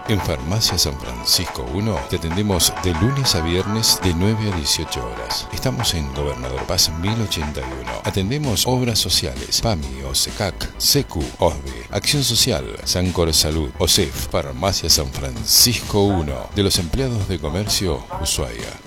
En Farmacia San Francisco 1 te atendemos de lunes a viernes de 9 a 18 horas. Estamos en Gobernador Paz 1081. Atendemos obras sociales, PAMI, OSECAC, SECU, OSBE, Acción Social, Sancor Salud, OSEF. Farmacia San Francisco 1 de los empleados de comercio Ushuaia.